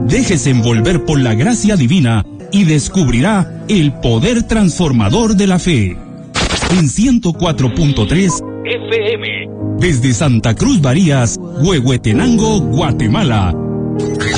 Déjese envolver por la gracia divina y descubrirá el poder transformador de la fe. En 104.3 FM, desde Santa Cruz Barías, Huehuetenango, Guatemala.